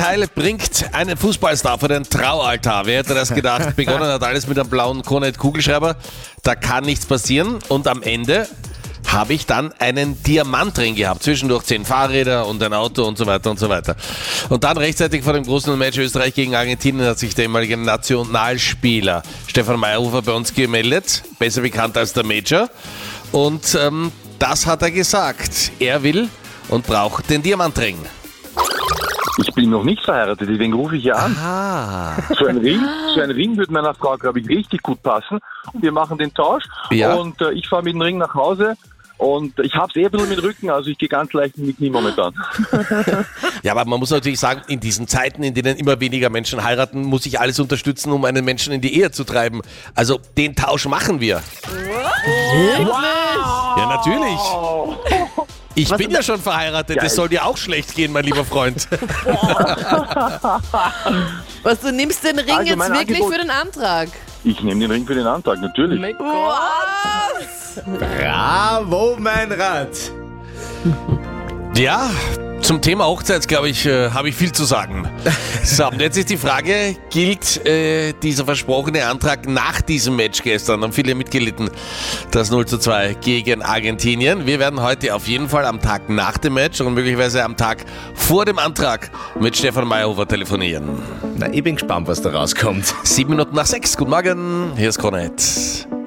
Teil bringt einen Fußballstar vor den Traualtar. Wer hätte das gedacht? Begonnen hat alles mit einem blauen Kornet-Kugelschreiber. Da kann nichts passieren. Und am Ende habe ich dann einen Diamantring gehabt. Zwischendurch 10 Fahrräder und ein Auto und so weiter und so weiter. Und dann rechtzeitig vor dem großen Match Österreich gegen Argentinien hat sich der ehemalige Nationalspieler Stefan Meyerhofer bei uns gemeldet. Besser bekannt als der Major. Und das hat er gesagt. Er will und braucht den Diamantring. Ich bin noch nicht verheiratet, deswegen rufe ich ja an. So ein Ring würde meiner Frau, glaube ich, richtig gut passen. Wir machen den Tausch und ich fahre mit dem Ring nach Hause und ich habe es ein bisschen mit Rücken, also ich gehe ganz leicht in die Knie momentan. Ja, aber man muss natürlich sagen, in diesen Zeiten, in denen immer weniger Menschen heiraten, muss ich alles unterstützen, um einen Menschen in die Ehe zu treiben. Also den Tausch machen wir. Wirklich? Ja, natürlich. Ich bin ja schon verheiratet, es soll dir auch schlecht gehen, mein lieber Freund. Was, du nimmst den Ring Also jetzt mein wirklich Angebot- für den Antrag? Ich nehme den Ring für den Antrag, natürlich. Was? Bravo, mein Rat. Ja, zum Thema Hochzeit, glaube ich, habe ich viel zu sagen. So, und jetzt ist die Frage, gilt dieser versprochene Antrag nach diesem Match gestern? Haben viele mitgelitten, das 0:2 gegen Argentinien. Wir werden heute auf jeden Fall am Tag nach dem Match und möglicherweise am Tag vor dem Antrag mit Stefan Meyerhofer telefonieren. Na, ich bin gespannt, was da rauskommt. 7 Minuten nach 6. Guten Morgen, hier ist Kornet.